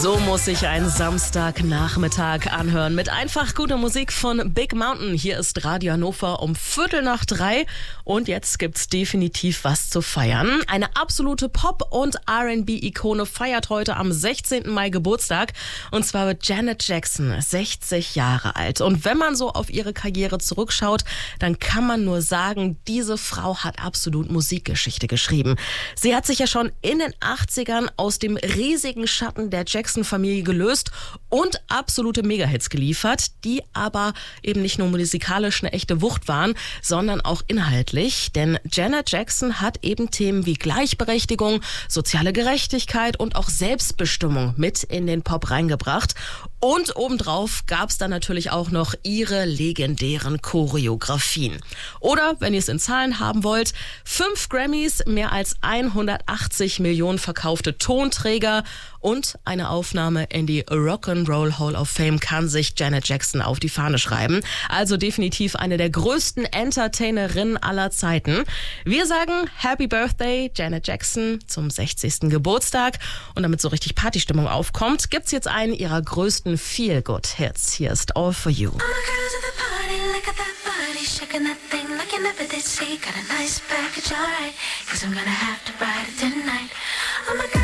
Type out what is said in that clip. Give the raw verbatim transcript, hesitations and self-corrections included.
So muss sich ein Samstagnachmittag anhören mit einfach guter Musik von Big Mountain. Hier ist Radio Hannover um Viertel nach drei und jetzt gibt's definitiv was zu feiern. Eine absolute Pop- und R and B-Ikone feiert heute am sechzehnten Mai Geburtstag und zwar wird Janet Jackson sechzig Jahre alt. Und wenn man so auf ihre Karriere zurückschaut, dann kann man nur sagen, diese Frau hat absolut Musikgeschichte geschrieben. Sie hat sich ja schon in den achtzigern aus dem riesigen Schatten der Jackson-Familie gelöst und absolute Megahits geliefert, die aber eben nicht nur musikalisch eine echte Wucht waren, sondern auch inhaltlich. Denn Janet Jackson hat eben Themen wie Gleichberechtigung, soziale Gerechtigkeit und auch Selbstbestimmung mit in den Pop reingebracht. Und obendrauf gab es dann natürlich auch noch ihre legendären Choreografien. Oder, wenn ihr es in Zahlen haben wollt, fünf Grammys, mehr als hundertachtzig Millionen verkaufte Tonträger und eine Aufnahme in die Rock'n'Roll Hall of Fame kann sich Janet Jackson auf die Fahne schreiben. Also definitiv eine der größten Entertainerinnen aller Zeiten. Wir sagen Happy Birthday, Janet Jackson, zum sechzigsten Geburtstag. Und damit so richtig Partystimmung aufkommt, gibt's jetzt einen ihrer größten Feel-Good-Hits. Hier ist All For You. Oh my God.